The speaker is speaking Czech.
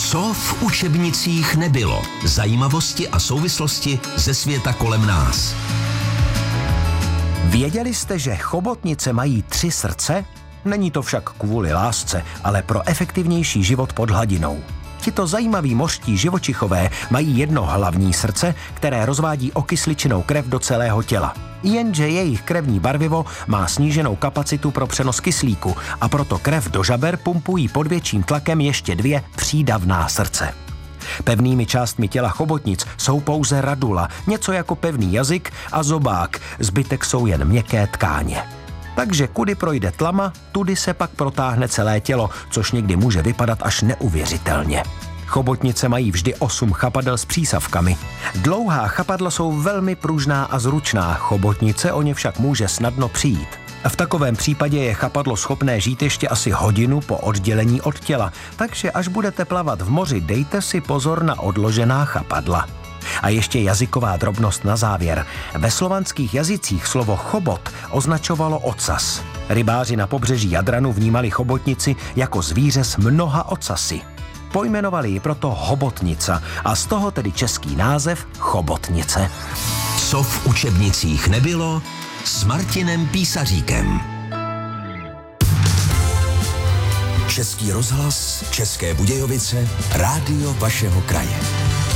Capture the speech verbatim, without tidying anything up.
Co v učebnicích nebylo? Zajímavosti a souvislosti ze světa kolem nás. Věděli jste, že chobotnice mají tři srdce? Není to však kvůli lásce, ale pro efektivnější život pod hladinou. Tito zajímaví mořští živočichové mají jedno hlavní srdce, které rozvádí okysličenou krev do celého těla. Jenže jejich krevní barvivo má sníženou kapacitu pro přenos kyslíku a proto krev do žaber pumpují pod větším tlakem ještě dvě přídavná srdce. Pevnými částmi těla chobotnic jsou pouze radula, něco jako pevný jazyk a zobák, zbytek jsou jen měkké tkáně. Takže kudy projde tlama, tudy se pak protáhne celé tělo, což někdy může vypadat až neuvěřitelně. Chobotnice mají vždy osm chapadel s přísavkami. Dlouhá chapadla jsou velmi pružná a zručná, chobotnice o ně však může snadno přijít. V takovém případě je chapadlo schopné žít ještě asi hodinu po oddělení od těla, takže až budete plavat v moři, dejte si pozor na odložená chapadla. A ještě jazyková drobnost na závěr. Ve slovanských jazycích slovo chobot označovalo ocas. Rybáři na pobřeží Jadranu vnímali chobotnici jako zvíře s mnoha ocasy. Pojmenovali ji proto hobotnica a z toho tedy český název chobotnice. Co v učebnicích nebylo s Martinem Písaříkem. Český rozhlas, České Budějovice, rádio vašeho kraje.